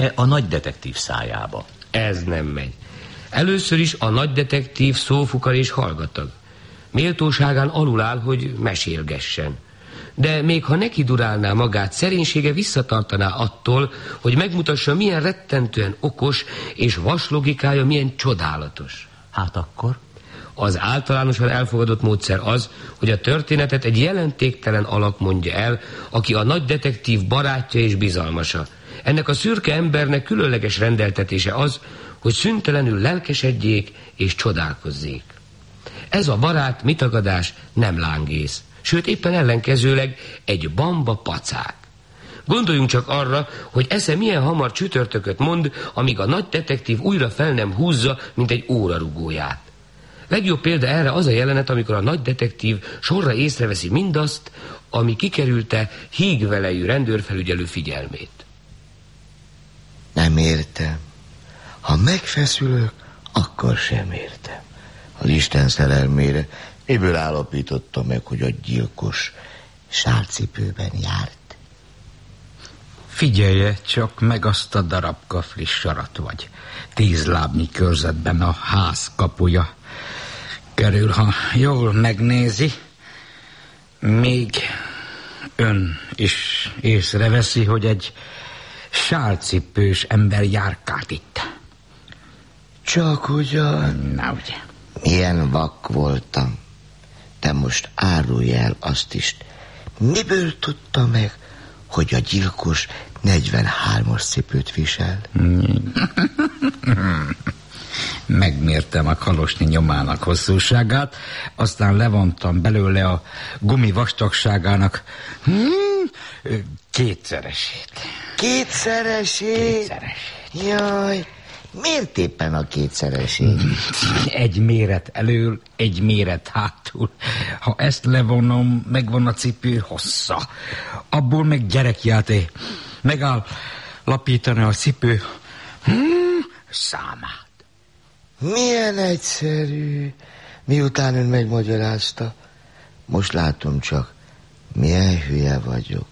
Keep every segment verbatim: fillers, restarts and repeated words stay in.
E a nagy detektív szájába. Ez nem megy. Először is a nagy detektív szófukar és hallgatag. Méltóságán alul áll, hogy mesélgessen. De még ha neki durálná magát, szerénysége visszatartaná attól, hogy megmutassa, milyen rettentően okos, és vaslogikája milyen csodálatos. Hát akkor? Az általánosan elfogadott módszer az, hogy a történetet egy jelentéktelen alak mondja el, aki a nagy detektív barátja és bizalmasa. Ennek a szürke embernek különleges rendeltetése az, hogy szüntelenül lelkesedjék és csodálkozzék. Ez a barát, mitagadás nem lángész, sőt éppen ellenkezőleg egy bamba pacák. Gondoljunk csak arra, hogy esze milyen hamar csütörtököt mond, amíg a nagy detektív újra fel nem húzza, mint egy órarugóját. Legjobb példa erre az a jelenet, amikor a nagy detektív sorra észreveszi mindazt, ami kikerülte hígvelejű rendőrfelügyelő figyelmét. Nem értem. Ha megfeszülök, akkor sem értem. Az Isten szerelmére miből állapította meg, hogy a gyilkos sárcipőben járt? Figyelje csak meg azt a darabka friss sarat vagy. Tíz lábnyi körzetben a ház kapuja kerül, ha jól megnézi. Még ön is észreveszi, hogy egy sálcipős ember járkált itt. Csak ugyan. Na ugye. Milyen vak voltam. De most árulj el azt is. Miből tudta meg, hogy a gyilkos negyvenhármas cipőt visel? Megmértem a kalosni nyomának hosszúságát, aztán levontam belőle a gumi vastagságának hmm, kétszeresét. Kétszeresét? Kétszeresét. Jaj, miért éppen a kétszeresét? Egy méret elől, egy méret hátul. Ha ezt levonom, megvan a cipő hossza. Abból meg gyerekjáté. Megáll lapítani a cipő hmm, számát. Milyen egyszerű. Miután ön megmagyarázta, most látom csak, milyen hülye vagyok.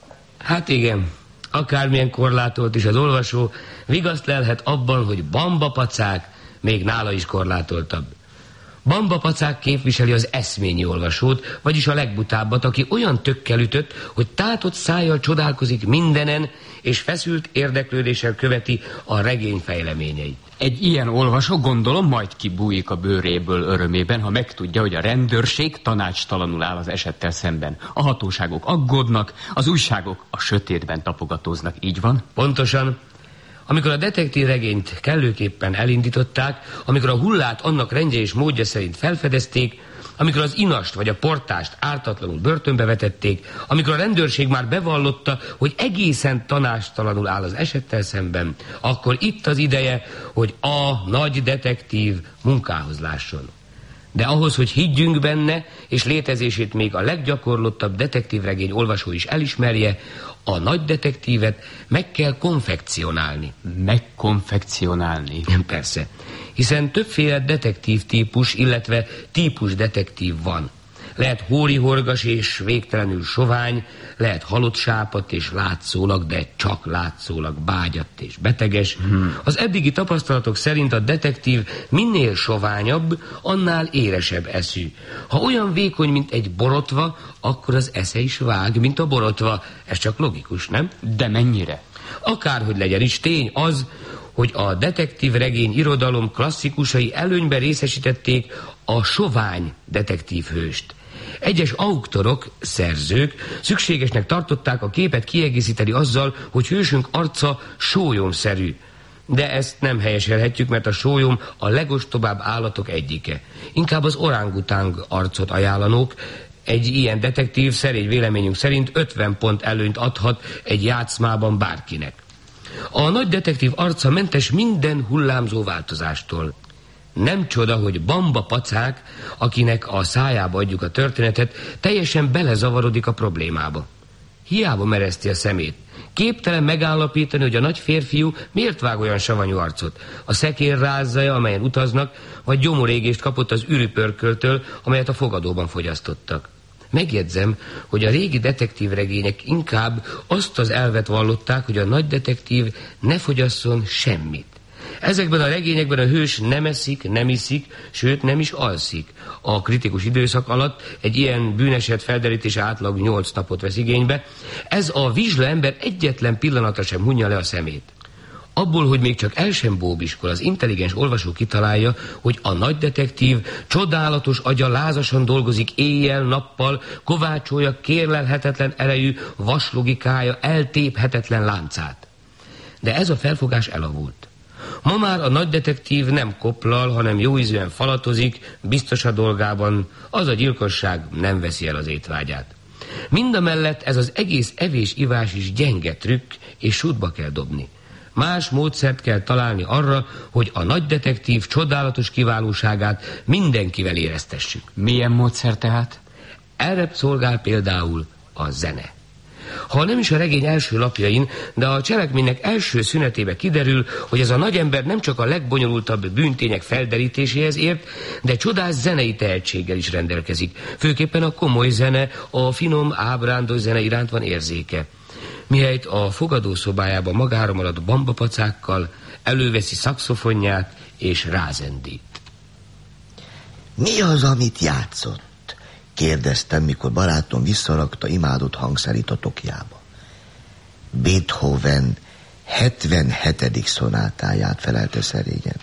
Hát igen, akármilyen korlátolt is az olvasó, vigaszt lelhet abban, hogy Bamba Pacák még nála is korlátoltabb. Bamba Pacák képviseli az eszményi olvasót, vagyis a legbutábbat, aki olyan tökkel ütött, hogy tátott szájjal csodálkozik mindenen, és feszült érdeklődéssel követi a regény fejleményeit. Egy ilyen olvasó, gondolom, majd kibújik a bőréből örömében, ha megtudja, hogy a rendőrség tanácstalanul áll az esettel szemben. A hatóságok aggódnak, az újságok a sötétben tapogatóznak, így van? Pontosan. Amikor a detektív regényt kellőképpen elindították, amikor a hullát annak rendje és módja szerint felfedezték, amikor az inast vagy a portást ártatlanul börtönbe vetették, amikor a rendőrség már bevallotta, hogy egészen tanácstalanul áll az esettel szemben, akkor itt az ideje, hogy a nagy detektív munkához lásson. De ahhoz, hogy higgyünk benne, és létezését még a leggyakorlottabb detektívregény olvasó is elismerje, a nagy detektívet meg kell konfekcionálni. Megkonfekcionálni? Persze, hiszen többféle detektív típus, illetve típus detektív van. Lehet hórihorgas és végtelenül sovány, lehet halott sápadt és látszólag, de csak látszólag bágyadt és beteges. Hmm. Az eddigi tapasztalatok szerint a detektív minél soványabb, annál éresebb eszű. Ha olyan vékony, mint egy borotva, akkor az esze is vág, mint a borotva. Ez csak logikus, nem? De mennyire? Akárhogy legyen is, tény az, hogy a detektív regény irodalom klasszikusai előnyben részesítették a sovány detektív hőst. Egyes auktorok, szerzők szükségesnek tartották a képet kiegészíteni azzal, hogy hősünk arca sólyomszerű. De ezt nem helyeselhetjük, mert a sólyom a legostobább állatok egyike. Inkább az orangutáng arcot ajánlanók. Egy ilyen detektív szerény véleményünk szerint ötven pont előnyt adhat egy játszmában bárkinek. A nagy detektív arca mentes minden hullámzó változástól. Nem csoda, hogy Bamba Pacák, akinek a szájába adjuk a történetet, teljesen belezavarodik a problémába. Hiába mereszti a szemét. Képtelen megállapítani, hogy a nagy férfiú miért vág olyan savanyú arcot. A szekér rázzaja, amelyen utaznak, vagy gyomorégést kapott az ürüpörköltől, amelyet a fogadóban fogyasztottak. Megjegyzem, hogy a régi detektív regények inkább azt az elvet vallották, hogy a nagy detektív ne fogyasszon semmit. Ezekben a regényekben a hős nem eszik, nem iszik, sőt nem is alszik. A kritikus időszak alatt egy ilyen bűneset felderítése átlag nyolc napot vesz igénybe. Ez a vizsla ember egyetlen pillanatra sem hunja le a szemét. Abból, hogy még csak el sem bóbiskol, az intelligens olvasó kitalálja, hogy a nagy detektív csodálatos agya lázasan dolgozik éjjel-nappal, kovácsolja kérlelhetetlen erejű vaslogikája eltéphetetlen láncát. De ez a felfogás elavult. Ma már a nagy detektív nem koplal, hanem jóízűen falatozik, biztos a dolgában, az a gyilkosság nem veszi el az étvágyát. Mindamellett ez az egész evés-ivás is gyenge trükk, és sútba kell dobni. Más módszert kell találni arra, hogy a nagy detektív csodálatos kiválóságát mindenkivel éreztessük. Milyen módszer tehát? Erre szolgál például a zene. Ha nem is a regény első lapjain, de a cselekménynek első szünetébe kiderül, hogy ez a nagyember nem csak a legbonyolultabb bűntények felderítéséhez ért, de csodás zenei tehetséggel is rendelkezik. Főképpen a komoly zene, a finom, ábrándos zene iránt van érzéke. Mihelyt a fogadószobájában magára marad bambapacákkal, előveszi szaxofonját és rázendít. Mi az, amit játszott? Kérdeztem, mikor barátom visszarakta imádott hangszerét a tokjába. Beethoven hetvenhetedik szonátáját, felelte szerényen.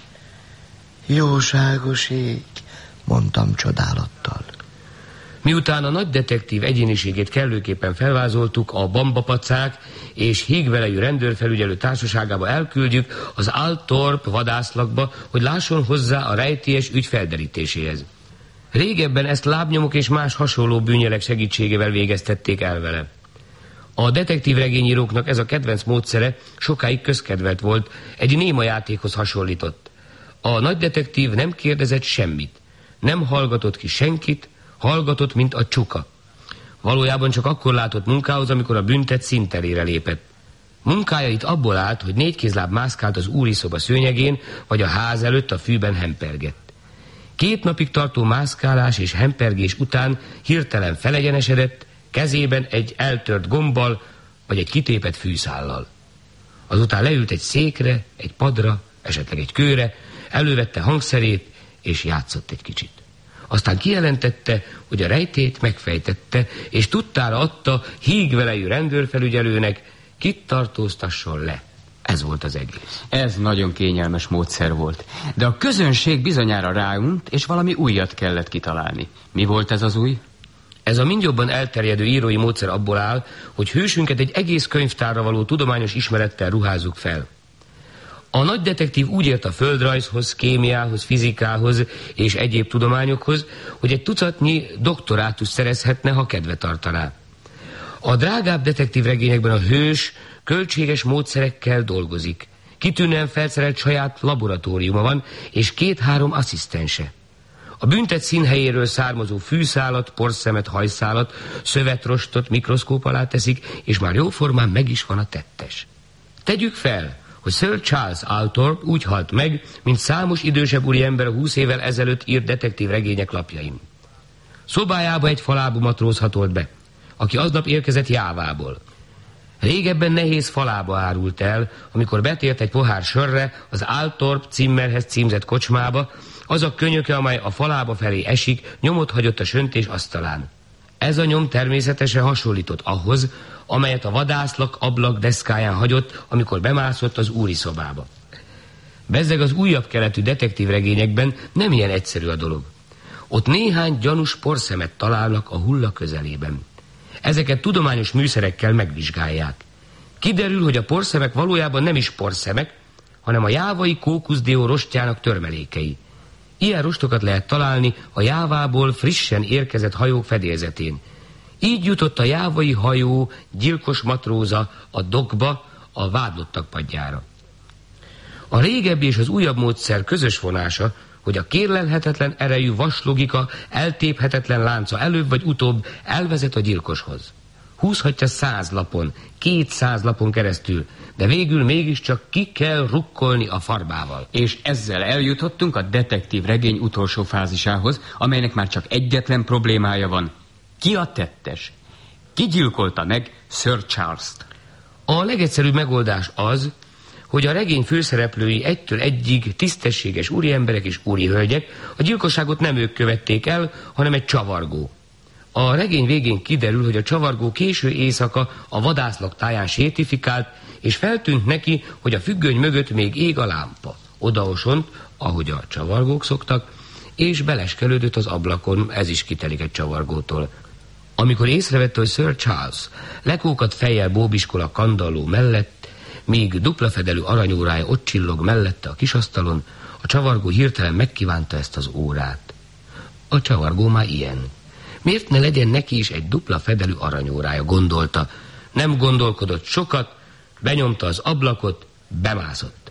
Jóságos ég, mondtam csodálattal. Miután a nagy detektív egyéniségét kellőképpen felvázoltuk, a bambapacák és hígvelejű rendőrfelügyelő társaságába elküldjük az Altorp vadászlakba, hogy lásson hozzá a rejtélyes ügy felderítéséhez. Régebben ezt lábnyomok és más hasonló bűnjelek segítségével végeztették el vele. A detektív regényíróknak ez a kedvenc módszere sokáig közkedvelt volt, egy néma játékhoz hasonlított. A nagy detektív nem kérdezett semmit, nem hallgatott ki senkit, hallgatott, mint a csuka. Valójában csak akkor látott munkához, amikor a büntet színterére lépett. Munkája itt abból állt, hogy négy kézláb mászkált az úri szoba szőnyegén, vagy a ház előtt a fűben hempergett. Két napig tartó mászkálás és hempergés után hirtelen felegyenesedett, kezében egy eltört gombbal, vagy egy kitépett fűszállal. Azután leült egy székre, egy padra, esetleg egy kőre, elővette hangszerét, és játszott egy kicsit. Aztán kijelentette, hogy a rejtét megfejtette, és tudtára adta hígvelejű rendőrfelügyelőnek, kit tartóztasson le. Ez volt az egész. Ez nagyon kényelmes módszer volt. De a közönség bizonyára ráunt, és valami újat kellett kitalálni. Mi volt ez az új? Ez a mindjobban elterjedő írói módszer abból áll, hogy hősünket egy egész könyvtárra való tudományos ismerettel ruházzuk fel. A nagy detektív úgy ért a földrajzhoz, kémiához, fizikához és egyéb tudományokhoz, hogy egy tucatnyi doktorátus szerezhetne, ha kedve tartaná. A drágább detektív regényekben a hős költséges módszerekkel dolgozik. Kitűnően felszerelt saját laboratóriuma van, és két-három asszisztense. A büntet színhelyéről származó fűszálat, porszemet, hajszálat, szövetrostot mikroszkóp alá teszik, és már jóformán meg is van a tettes. Tegyük fel, hogy Sir Charles Althorp úgy halt meg, mint számos idősebb úriember a húsz évvel ezelőtt írt detektív regények lapjain. Szobájába egy falábú matróz hatolt be, aki aznap érkezett Jávából. Régebben nehéz falába árult el, amikor betért egy pohár sörre az Althorp Zimmerhez címzett kocsmába, az a könyöke, amely a falába felé esik, nyomot hagyott a söntés asztalán. Ez a nyom természetesen hasonlított ahhoz, amelyet a vadászlak ablak deszkáján hagyott, amikor bemászott az úri szobába. Bezzeg az újabb keletű detektív regényekben nem ilyen egyszerű a dolog. Ott néhány gyanús porszemet találnak a hulla közelében. Ezeket tudományos műszerekkel megvizsgálják. Kiderül, hogy a porszemek valójában nem is porszemek, hanem a jávai kókuszdió rostjának törmelékei. Ilyen rostokat lehet találni a Jávából frissen érkezett hajók fedélzetén. Így jutott a jávai hajó gyilkos matróza a dokkba, a vádlottak padjára. A régebbi és az újabb módszer közös vonása, hogy a kérlelhetetlen erejű vaslogika eltéphetetlen lánca előbb vagy utóbb elvezet a gyilkoshoz. Húzhatja száz lapon, kétszáz lapon keresztül, de végül mégiscsak ki kell rukkolni a farbával. És ezzel eljutottunk a detektív regény utolsó fázisához, amelynek már csak egyetlen problémája van. Ki a tettes? Ki gyilkolta meg Sir Charles-t? A legegyszerűbb megoldás az, hogy a regény főszereplői egytől egyig tisztességes úriemberek és úrihölgyek, a gyilkosságot nem ők követték el, hanem egy csavargó. A regény végén kiderül, hogy a csavargó késő éjszaka a vadászlak táján sétifikált, és feltűnt neki, hogy a függöny mögött még ég a lámpa. Odaosont, ahogy a csavargók szoktak, és beleskelődött az ablakon, ez is kitelik egy csavargótól. Amikor észrevette, hogy Sir Charles lekókat fejjel bóbiskol a kandalló mellett, míg dupla fedelű aranyórája ott csillog mellette a kisasztalon, a csavargó hirtelen megkívánta ezt az órát. A csavargó már ilyen. Miért ne legyen neki is egy dupla fedelű aranyórája, gondolta. Nem gondolkodott sokat, benyomta az ablakot, bemászott.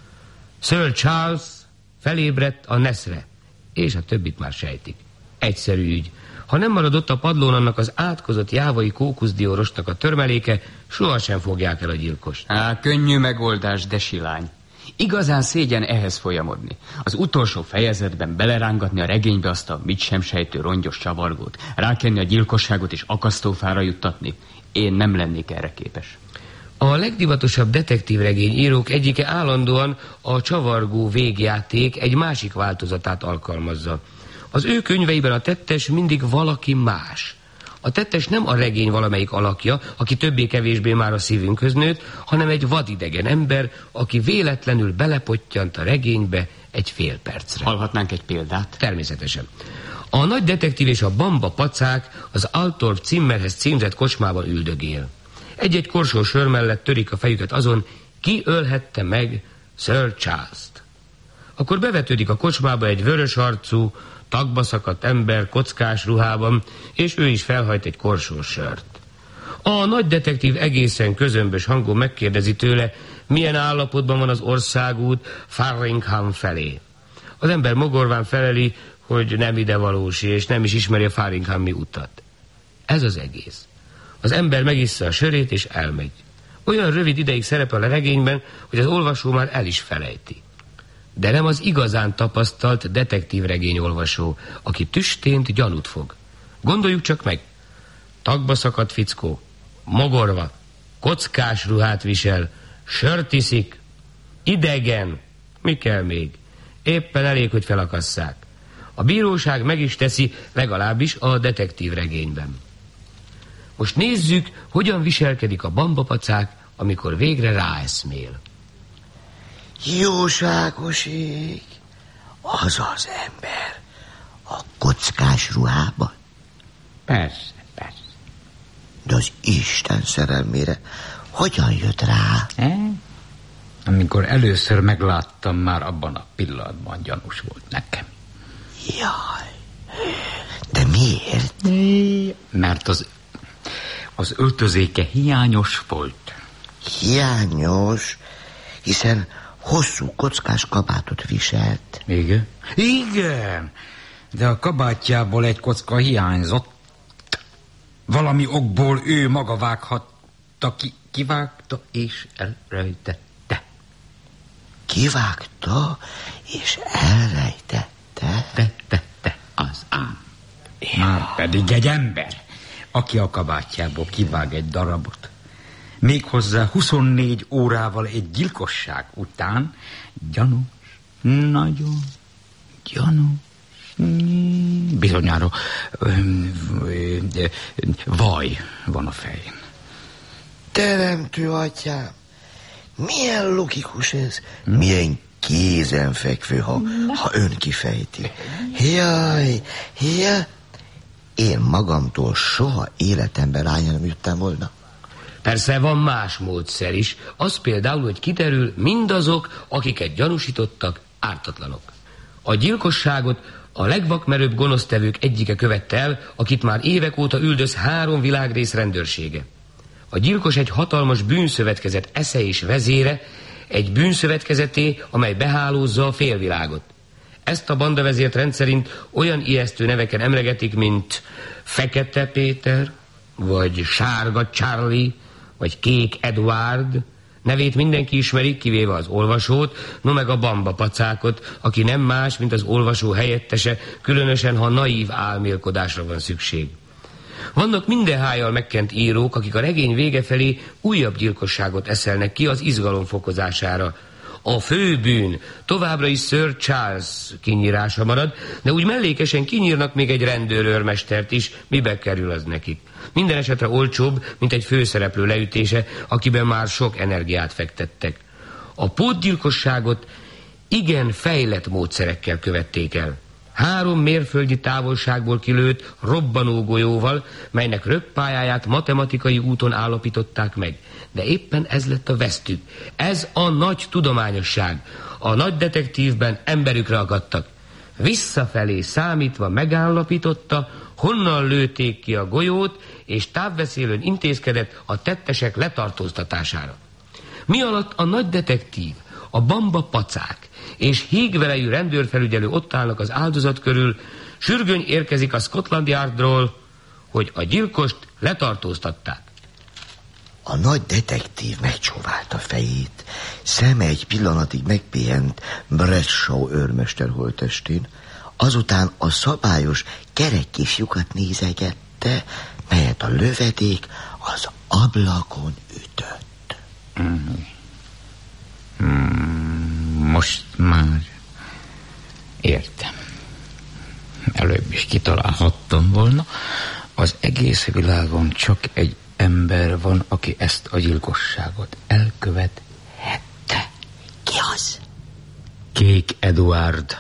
Sir Charles felébredt a neszre, és a többit már sejtik. Egyszerű ügy. Ha nem maradott a padlón annak az átkozott jávai kókuszdiórosnak a törmeléke, sohasem fogják el a gyilkost. Á, könnyű megoldás, de silány. Igazán szégyen ehhez folyamodni. Az utolsó fejezetben belerángatni a regénybe azt a mit sem sejtő rongyos csavargót, rákenni a gyilkosságot és akasztófára juttatni. Én nem lennék erre képes. A legdivatosabb detektívregény írók egyike állandóan a csavargó végjáték egy másik változatát alkalmazza. Az ő könyveiben a tettes mindig valaki más. A tettes nem a regény valamelyik alakja, aki többé-kevésbé már a szívünkhöz nőtt, hanem egy vadidegen ember, aki véletlenül belepottyant a regénybe egy fél percre. Hallhatnánk egy példát? Természetesen. A nagy detektív és a bamba pacák az Altorf Zimmerhez címzett kocsmában üldögél. Egy-egy korsó sör mellett törik a fejüket azon, ki ölhette meg Sir Charles-t. Akkor bevetődik a kocsmába egy vörös arcú, tagba szakadt ember kockás ruhában, és ő is felhajt egy korsós sört. A nagy detektív egészen közömbös hangon megkérdezi tőle, milyen állapotban van az országút Farringham felé. Az ember mogorván feleli, hogy nem idevalósi, és nem is ismeri a Farringhami utat. Ez az egész. Az ember megissza a sörét, és elmegy. Olyan rövid ideig szerepel a regényben, hogy az olvasó már el is felejti. De nem az igazán tapasztalt detektívregényolvasó, aki tüstént gyanút fog. Gondoljuk csak meg. Tagba szakadt fickó, mogorva, kockás ruhát visel, sört iszik, idegen, mi kell még? Éppen elég, hogy felakasszák. A bíróság meg is teszi, legalábbis a detektívregényben. Most nézzük, hogyan viselkedik a bambapacák, amikor végre ráeszmél. Jóságos ég, az az ember a kockás ruhában. Persze, persze. De az Isten szerelmére hogyan jött rá? E? Amikor először megláttam, már abban a pillanatban gyanús volt nekem. Jaj, de miért? Mert az, az öltözéke hiányos volt. Hiányos, hiszen hosszú kockás kabátot viselt. Igen? Igen, de a kabátjából egy kocka hiányzott. Valami okból ő maga vághatta ki, kivágta és elrejtette. Kivágta és elrejtette? Te, te, te, az ám. Már pedig egy ember, aki a kabátjából kivág egy darabot. Méghozzá huszonnégy órával egy gyilkosság után gyanús, nagyon gyanús, bizonyára ö, ö, ö, vaj van a fején. Teremtő atyám, milyen logikus ez, hm? Milyen kézenfekvő, ha, ha ön kifejti. Jaj, jaj, én magamtól soha életemben rányra nem jöttem volna. Persze van más módszer is. Az például, hogy kiderül, mindazok, akiket gyanúsítottak, ártatlanok. A gyilkosságot a legvakmerőbb gonosztevők egyike követte el, akit már évek óta üldöz három világrész rendőrsége. A gyilkos egy hatalmas bűnszövetkezet esze és vezére, egy bűnszövetkezeté, amely behálózza a félvilágot. Ezt a bandavezért rendszerint olyan ijesztő neveken emlegetik, mint Fekete Péter, vagy Sárga Charlie, vagy Kék Edward. Nevét mindenki ismeri, kivéve az olvasót, no meg a bamba pacákot, aki nem más, mint az olvasó helyettese, különösen, ha naív álmélkodásra van szükség. Vannak mindenhájjal megkent írók, akik a regény vége felé újabb gyilkosságot eszelnek ki az izgalom fokozására. A fő bűn továbbra is Sir Charles kinyírása marad, de úgy mellékesen kinyírnak még egy rendőrőrmestert is, mibe kerül az nekik. Minden esetre olcsóbb, mint egy főszereplő leütése, akiben már sok energiát fektettek. A pótgyilkosságot igen fejlett módszerekkel követték el. Három mérföldi távolságból kilőtt robbanó golyóval, melynek röppályáját matematikai úton állapították meg. De éppen ez lett a vesztük. Ez a nagy tudományosság. A nagy detektívben emberükre akadtak. Visszafelé számítva megállapította, honnan lőtték ki a golyót, és távbeszélőn intézkedett a tettesek letartóztatására. Mi alatt a nagy detektív, a bamba pacák és hígvelejű rendőrfelügyelő ott állnak az áldozat körül, sürgőny érkezik a Scotland Yardról, hogy a gyilkost letartóztatták. A nagy detektív megcsóválta fejét, szeme egy pillanatig megpihent Bradshaw őrmester holttestén, azután a szabályos kerekkés lyukat nézegette, melyet a lövedék az ablakon ütött. Mm. Mm, most már értem. Előbb is kitalálhattam volna, az egész világon csak egy ember van, aki ezt a gyilkosságot elkövethette. Ki az? Kék Eduárd.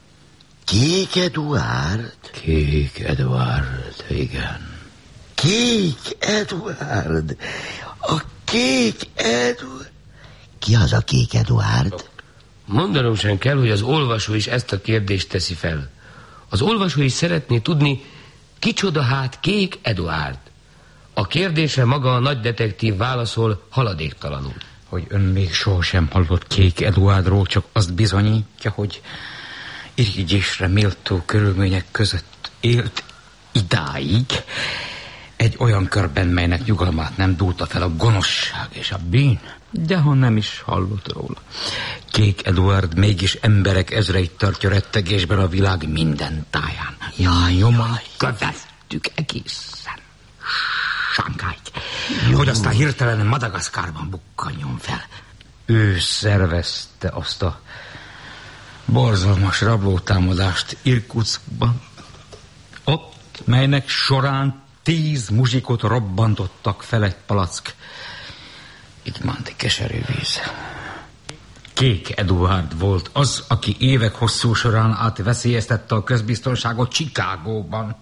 Kék Eduárd? Kék Eduárd, igen. Kék Eduárd? A Kék Eduárd? Ki az a Kék Eduárd? Mondanom sem kell, hogy az olvasó is ezt a kérdést teszi fel. Az olvasó is szeretné tudni, kicsoda hát Kék Eduárd. A kérdésre maga a nagy detektív válaszol haladéktalanul. Hogy ön még sohasem hallott Kék Eduárdról, csak azt bizonyítja, hogy irigyésre méltó körülmények között élt idáig egy olyan körben, melynek nyugalmát nem dúlta fel a gonoszság és a bűn. De ha nem is hallott róla. Kék Eduárd mégis emberek ezreit tartja rettegésben a világ minden táján. Jaj, Nyomon követtük egészen Shanghait, hogy aztán hirtelen Madagaszkárban bukkanjon fel. Ő szervezte azt a borzalmas rablótámadást Irkutskban, ott, melynek során tíz muzsikot robbantottak fel egy palack idmanti keserű víz. Kék Eduárd volt az, aki évek hosszú során át veszélyeztette a közbiztonságot Chicagóban.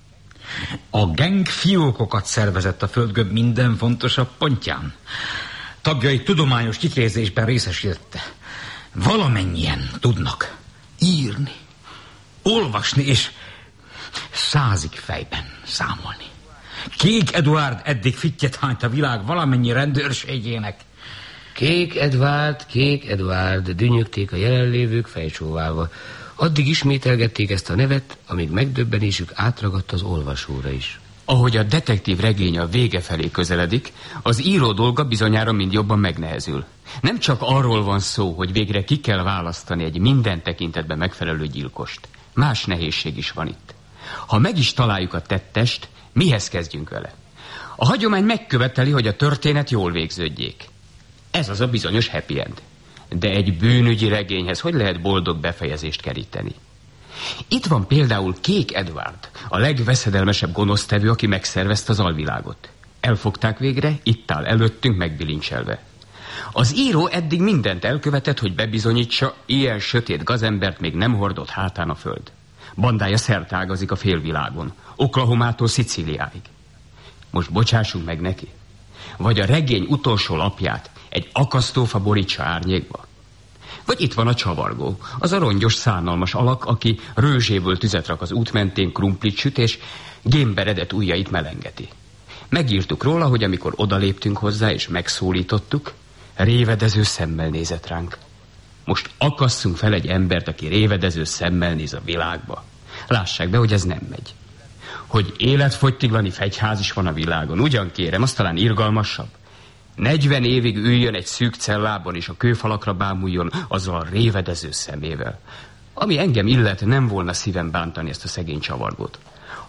A gang fiókokat szervezett a földgömb minden fontosabb pontján. Tagjai tudományos kiképzésben részesítette. Valamennyien tudnak írni, olvasni és százig fejben számolni. Kék Eduárd eddig fittyet hányt a világ valamennyi rendőrségének. Kék Eduárd, Kék Eduárd, dünnyögték a jelenlévők fejcsóválva. Addig ismételgették ezt a nevet, amíg megdöbbenésük átragadt az olvasóra is. Ahogy a detektív regény a vége felé közeledik, az író dolga bizonyára mind jobban megnehezül. Nem csak arról van szó, hogy végre ki kell választani egy minden tekintetben megfelelő gyilkost. Más nehézség is van itt. Ha meg is találjuk a tettest, mihez kezdjünk vele? A hagyomány megköveteli, hogy a történet jól végződjék. Ez az a bizonyos happy end. De egy bűnügyi regényhez hogy lehet boldog befejezést keríteni? Itt van például Kék Eduárd, a legveszedelmesebb gonosztevő, aki megszervezte az alvilágot. Elfogták végre, itt áll előttünk megbilincselve. Az író eddig mindent elkövetett, hogy bebizonyítsa, ilyen sötét gazembert még nem hordott hátán a föld. Bandája szertágazik a félvilágon, Oklahomától Szicíliáig. Most bocsássunk meg neki? Vagy a regény utolsó lapját egy akasztófa borítsa árnyékba? Vagy itt van a csavargó, az a rongyos, szánalmas alak, aki rőzséből tüzet rak az út mentén, krumplit süt, és gémberedett ujjait melengeti. Megírtuk róla, hogy amikor odaléptünk hozzá és megszólítottuk, révedező szemmel nézett ránk. Most akasszunk fel egy embert, aki révedező szemmel néz a világba. Lássák be, hogy ez nem megy. Hogy életfogytiglani fegyház is van a világon, ugyan kérem, az talán irgalmasabb. Negyven évig üljön egy szűk cellában, és a kőfalakra bámuljon azzal a révedező szemével. Ami engem illet, nem volna szívem bántani ezt a szegény csavargót.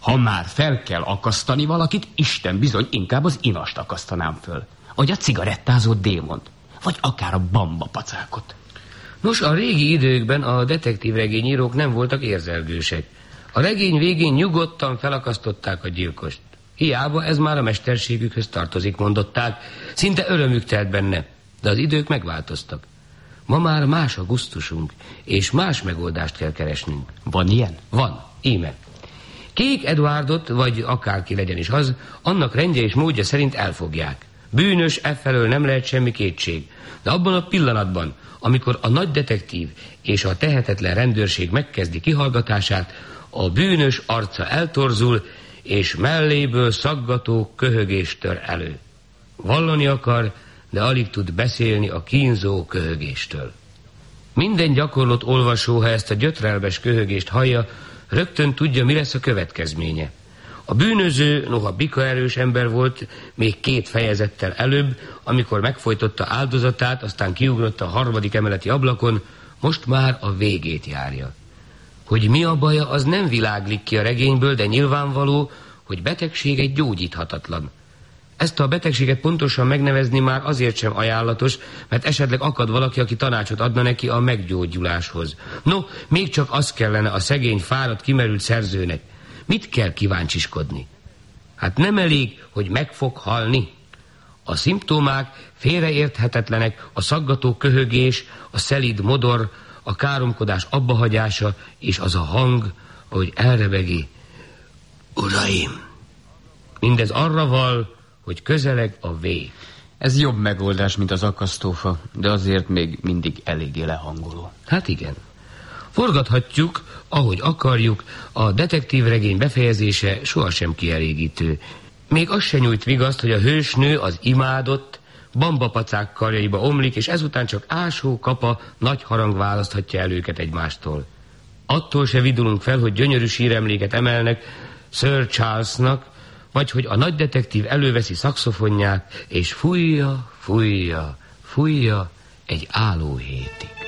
Ha már fel kell akasztani valakit, Isten bizony inkább az inast akasztanám föl. Vagy a cigarettázó démont. Vagy akár a bambapacákot. Nos, a régi időkben a detektív regényírók nem voltak érzelgősek. A regény végén nyugodtan felakasztották a gyilkost. Hiába ez már a mesterségükhöz tartozik, mondották. Szinte örömük telt benne, de az idők megváltoztak. Ma már más a gusztusunk, és más megoldást kell keresnünk. Van ilyen? Van, íme. Kék Eduárdot, vagy akárki legyen is az, annak rendje és módja szerint elfogják. Bűnös, efelől nem lehet semmi kétség. De abban a pillanatban, amikor a nagy detektív és a tehetetlen rendőrség megkezdi kihallgatását, a bűnös arca eltorzul, és melléből szaggató köhögés tör elő. Vallani akar, de alig tud beszélni a kínzó köhögéstől. Minden gyakorlott olvasó, ha ezt a gyötrelmes köhögést hallja, rögtön tudja, mi lesz a következménye. A bűnöző, noha bikaerős ember volt, még két fejezettel előbb, amikor megfojtotta áldozatát, aztán kiugrott a harmadik emeleti ablakon, most már a végét járja. Hogy mi a baja, az nem világlik ki a regényből, de nyilvánvaló, hogy betegsége gyógyíthatatlan. Ezt a betegséget pontosan megnevezni már azért sem ajánlatos, mert esetleg akad valaki, aki tanácsot adna neki a meggyógyuláshoz. No, még csak az kellene a szegény, fáradt, kimerült szerzőnek. Mit kell kíváncsiskodni? Hát nem elég, hogy meg fog halni. A szimptomák félreérthetetlenek, a szaggató köhögés, a szelíd modor, a káromkodás abbahagyása, és az a hang, ahogy elrebegi: Uraim! Mindez arra val, hogy közeleg a vég. Ez jobb megoldás, mint az akasztófa, de azért még mindig eléggé lehangoló. Hát igen. Forgathatjuk, ahogy akarjuk, a detektív regény befejezése sohasem kielégítő. Még az se nyújt vigaszt, hogy a hősnő, az imádott, bambapacák karjaiba omlik, és ezután csak ásó kapa, nagy harang választhatja el őket egymástól. Attól se vidulunk fel, hogy gyönyörű síremléket emelnek Sir Charlesnak, vagy hogy a nagy detektív előveszi szaxofonját, és fújja, fújja, fújja egy álló hétig.